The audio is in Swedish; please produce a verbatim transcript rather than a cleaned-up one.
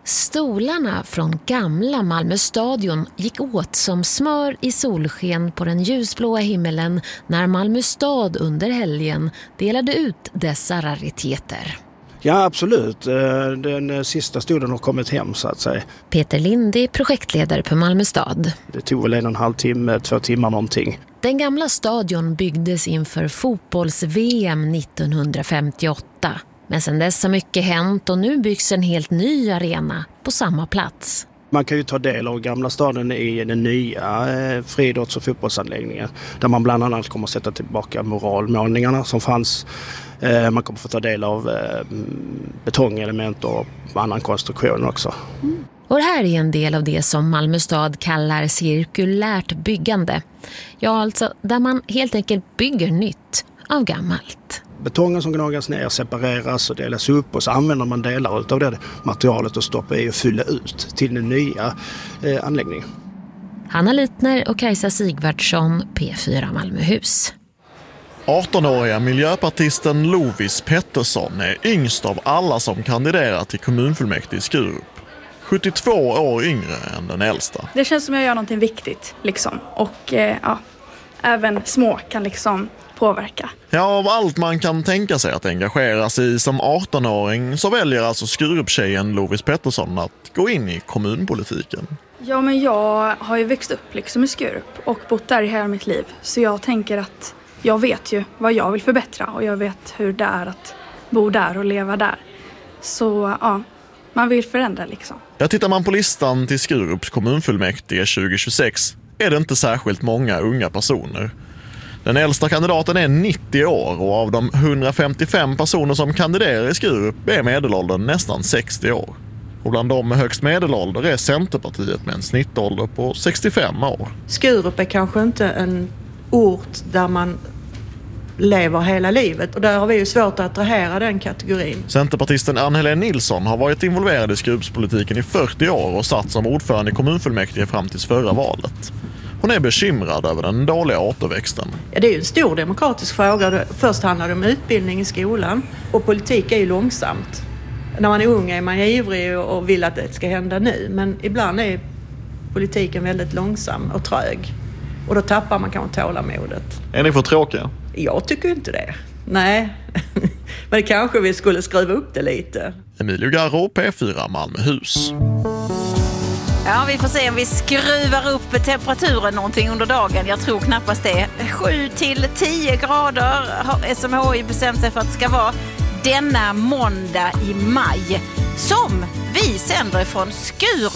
Stolarna från gamla Malmö stadion gick åt som smör i solsken på den ljusblåa himmelen när Malmö stad under helgen delade ut dessa rariteter. Ja, absolut. Den sista stolen har kommit hem så att säga. Peter Lind är projektledare på Malmö stad. Det tog väl en och en halv timme, två timmar någonting. Den gamla stadion byggdes inför fotbolls-V M nittonhundrafemtioåtta. Men sedan dess har mycket hänt och nu byggs en helt ny arena på samma plats. Man kan ju ta del av gamla staden i den nya eh, friidrotts- och fotbollsanläggningen. Där man bland annat kommer att sätta tillbaka moralmålningarna som fanns. Eh, man kommer att få ta del av eh, betongelement och annan konstruktion också. Mm. Och det här är en del av det som Malmö stad kallar cirkulärt byggande. Ja, alltså där man helt enkelt bygger nytt av gammalt. Betongen som gnagas ner separeras och delas upp och så använder man delar av det materialet och stoppar i och fyller ut till den nya eh, anläggningen. Hanna Litner och Kajsa Sigvardsson, P fyra Malmöhus. arton-åriga miljöpartisten Lovis Pettersson är yngst av alla som kandiderar till kommunfullmäktige i Skurup. sjuttiotvå år yngre än den äldsta. Det känns som jag gör någonting viktigt liksom. Och eh, ja, även små kan liksom påverka. Ja, av allt man kan tänka sig att engagera sig i som arton-åring så väljer alltså Skurup-tjejen Lovis Pettersson att gå in i kommunpolitiken. Ja, men jag har ju växt upp liksom i Skurup och bott där i hela mitt liv. Så jag tänker att jag vet ju vad jag vill förbättra och jag vet hur det är att bo där och leva där. Så ja, man vill förändra liksom. Ja, tittar man på listan till Skurups kommunfullmäktige tjugo tjugosex är det inte särskilt många unga personer. Den äldsta kandidaten är nittio år och av de hundrafemtiofem personer som kandiderar i Skurup är medelåldern nästan sextio år. Och bland dem med högst medelålder är Centerpartiet med en snittålder på sextiofem år. Skurup är kanske inte en ort där man lever hela livet och där har vi ju svårt att attrahera den kategorin. Centerpartisten Ann-Helene Nilsson har varit involverad i Skurupspolitiken i fyrtio år och satt som ordförande i kommunfullmäktige fram till förra valet. Hon är bekymrad över den dåliga återväxten. Ja, det är ju en stor demokratisk fråga. Först handlar det om utbildning i skolan och politik är ju långsamt. När man är ung är man ivrig och vill att det ska hända nu. Men ibland är politiken väldigt långsam och trög. Och då tappar man kanske tålamodet. Är ni för tråkiga? Jag tycker inte det. Nej, men det kanske vi skulle skruva upp det lite. Emilio Garro, P fyra Malmöhus. Ja, vi får se om vi skruvar upp temperaturen någonting under dagen. Jag tror knappast det. sju till tio grader har S M H I bestämt sig för att det ska vara denna måndag i maj. Som vi sänder från Skurup.